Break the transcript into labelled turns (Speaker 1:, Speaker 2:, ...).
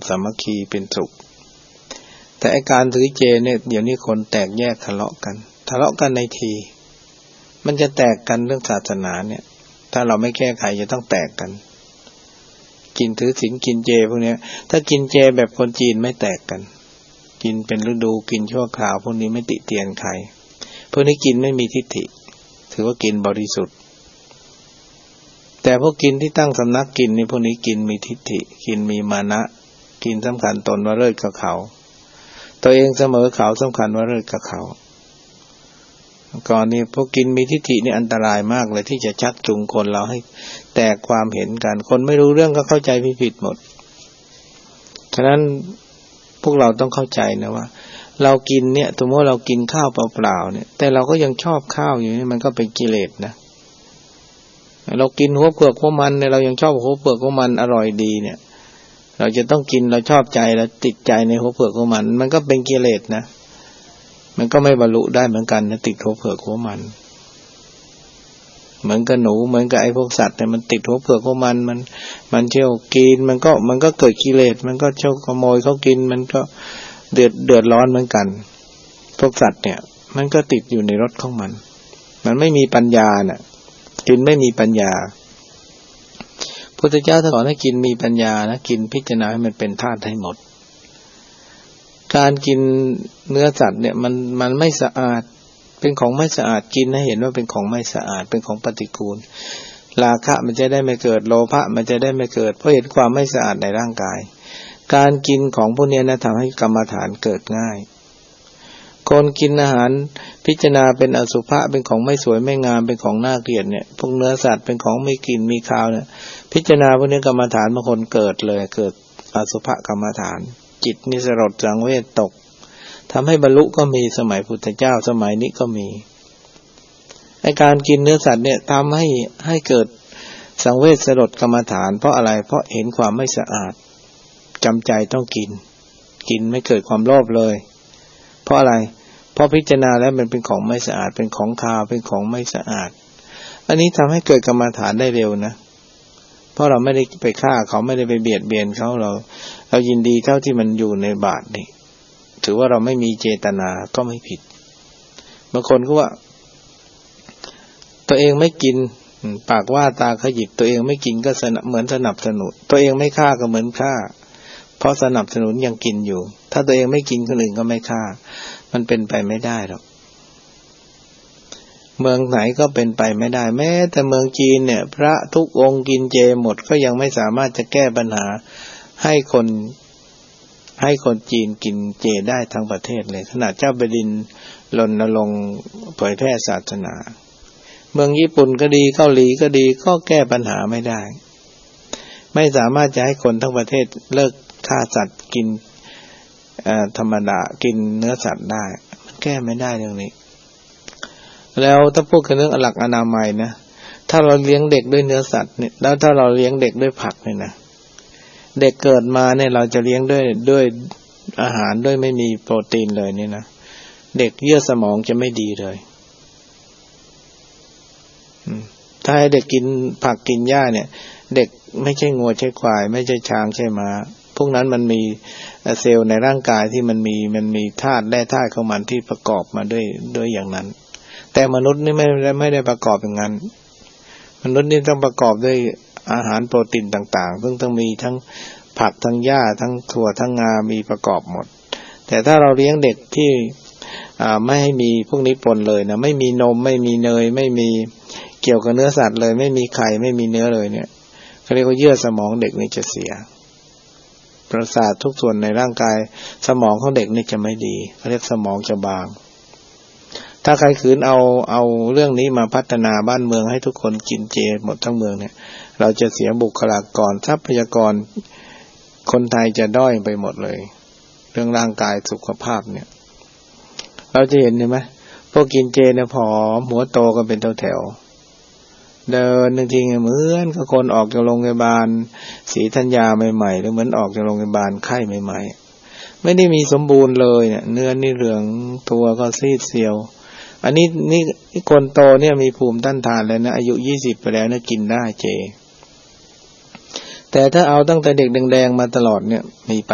Speaker 1: สามัคคีเป็นสุขแต่อาการถือเจเนี่ยเดี๋ยวนี้คนแตกแยกทะเลาะกันในทีมันจะแตกกันเรื่องศาสนาเนี่ยถ้าเราไม่แก้ไขจะต้องแตกกันกินถือศีลกินเจพวกนี้ถ้ากินเจแบบคนจีนไม่แตกกันกินเป็นฤดูกินชั่วคราวพวกนี้ไม่ติเตียนใครพวกนี้กินไม่มีทิฏฐิถือว่ากินบริสุทธิ์แต่พวกกินที่ตั้งสำนักกินนี่พวกนี้กินมีทิฏฐิกินมีมานะกินสำคัญตนว่าเลิศกับเขาตัวเองเสมอเขาสำคัญว่าเลิศกับเขาก่อนนี้พวกกินมีทิฏฐินี่อันตรายมากเลยที่จะชักจูงคนเราให้แตกความเห็นกันคนไม่รู้เรื่องก็เข้าใจผิดหมดฉะนั้นพวกเราต้องเข้าใจนะว่าเรากินเนี่ยสมมติว่าเรากินข้าวเปล่าๆเนี่ยแต่เราก็ยังชอบข้าวอยู่นี่มันก็เป็นกิเลสนะเรากินหัวเปลือกหัวมันเนี่ยเรายังชอบหัวเปลือกหัวมันอร่อยดีเนี่ยเราจะต้องกินเราชอบใจแล้วติดใจในหัวเปลือกหัวมันมันก็เป็นกิเลสนะมันก็ไม่บรรลุได้เหมือนกันนะติดหัวเปลือกหัวมันเหมือนกับหนูเหมือนกับไอ้พวกสัตว์เนี่ยมันติดหัวเปลือกหัวมันเที่ยวกินมันก็เกิดกิเลสมันก็เที่ยวขโมยเขากินมันก็เดือดร้อนเหมือนกันพวกสัตว์เนี่ยมันก็ติดอยู่ในรสของมันไม่มีปัญญาน่ะกินไม่มีปัญญาพุทธเจ้าท่านสอนให้กินมีปัญญานะกินพิจารณาให้มันเป็นธาตุให้หมดการกินเนื้อสัตว์เนี่ยมันไม่สะอาดเป็นของไม่สะอาดกินให้เห็นว่าเป็นของไม่สะอาดเป็นของปฏิกูลราคะมันจะได้ไม่เกิดโลภะมันจะได้ไม่เกิดเพราะเห็นความไม่สะอาดในร่างกายการกินของพวกนี้นะทำให้กรรมฐานเกิดง่ายคนกินอาหารพิจารณาเป็นอสุภะเป็นของไม่สวยไม่งามเป็นของน่าเกลียดเนี่ยพวกเนื้อสัตว์เป็นของไม่กลิ่นมีคาวเนี่ยพิจารณาพวกนี้กรรมฐานบางคนเกิดเลยเกิดอสุภกรรมฐานจิตนิสรดสังเวชตกทำให้บรรลุก็มีสมัยพุทธเจ้าสมัยนี้ก็มีไอ้การกินเนื้อสัตว์เนี่ยทำให้เกิดสังเวชสลดกรรมฐานเพราะอะไรเพราะเห็นความไม่สะอาดจำใจต้องกินไม่เกิดความโลภเลยเพราะอะไรเพราะพิจารณาแล้วมันเป็นของไม่สะอาดเป็นของคาวเป็นของไม่สะอาดอันนี้ทำให้เกิดกรรมฐานได้เร็วนะเพราะเราไม่ได้ไปฆ่าเขาไม่ได้ไปเบียดเบียนเขาเรายินดีเท่าที่มันอยู่ในบาตรนี่ถือว่าเราไม่มีเจตนาก็ไม่ผิดบางคนก็ว่าตัวเองไม่กินปากว่าตาขยิบตัวเองไม่กินก็เหมือนสนับสนุนตัวเองไม่ฆ่าก็เหมือนฆ่าเพราะสนับสนุนยังกินอยู่ถ้าตัวเองไม่กินคนอื่นก็ไม่ฆ่ามันเป็นไปไม่ได้หรอกเมืองไหนก็เป็นไปไม่ได้แม้แต่เมืองจีนเนี่ยพระทุกองค์กินเจหมดก็ยังไม่สามารถจะแก้ปัญหาให้คนจีนกินเจได้ทั้งประเทศเลยขนาดเจ้าแผ่นดินรณรงค์เผยแพร่ศาสนาเมืองญี่ปุ่นก็ดีเกาหลีก็ดีก็แก้ปัญหาไม่ได้ไม่สามารถจะให้คนทั้งประเทศเลิกฆ่าสัตว์กินธรรมดากินเนื้อสัตว์ได้มันแก้ไม่ได้เรื่องนี้แล้วถ้าพูดกันเรื่องหลักอนามัยนะถ้าเราเลี้ยงเด็กด้วยเนื้อสัตว์เนี่ยแล้วถ้าเราเลี้ยงเด็กด้วยผักเนี่ยนะเด็กเกิดมาเนี่ยเราจะเลี้ยงด้วยอาหารด้วยไม่มีโปรตีนเลยเนี่ยนะเด็กเยื่อสมองจะไม่ดีเลยถ้าให้เด็กกินผักกินหญ้าเนี่ยเด็กไม่ใช่งัวใช่ควายไม่ใช่ช้างใช่ม้าพวกนั้นมันมีเซลล์ในร่างกายที่มันมีธาตุแร่ธาตุของมันที่ประกอบมาด้วยอย่างนั้นแต่มนุษย์นี่ไม่ได้ประกอบอย่างนั้นมนุษย์นี่ต้องประกอบด้วยอาหารโปรตีนต่างๆซึ่งต้องมีทั้งผักทั้งหญ้าทั้งถั่วทั้งงามีประกอบหมดแต่ถ้าเราเลี้ยงเด็กที่ไม่ให้มีพวกนี้ปนเลยนะไม่มีนมไม่มีเนยไม่มีเกี่ยวกับเนื้อสัตว์เลยไม่มีไข่ไม่มีเนื้อเลยเนี่ยเขาเรียกว่าเยื่อสมองเด็กนี่จะเสียประสาททุกส่วนในร่างกายสมองของเด็กนี่จะไม่ดีเขาเรียกสมองจะบางถ้าใครขืนเอาเรื่องนี้มาพัฒนาบ้านเมืองให้ทุกคนกินเจหมดทั้งเมืองเนี่ยเราจะเสียบุคลากรทรัพยากรคนไทยจะด้อยไปหมดเลยเรื่องร่างกายสุขภาพเนี่ยเราจะเห็นใช่ไหมพวกกินเจเนี่ยผอมหัวโตกันเป็นแถวๆเดินจริงๆเหมือนกับคนออกจากโรงพยาบาลศรีธัญญาใหม่ๆหรือเหมือนออกจากโรงพยาบาลไข้ใหม่ๆไม่ได้มีสมบูรณ์เลยเนี่ยเนื้อนี่เหลืองตัวก็ซีดเซียวอันนี้คนโตเนี่ยมีภูมิต้านทานแล้วนะอายุ20ไปแล้วนะกินได้เจแต่ถ้าเอาตั้งแต่เด็กแดงๆมาตลอดเนี่ยมีปัญ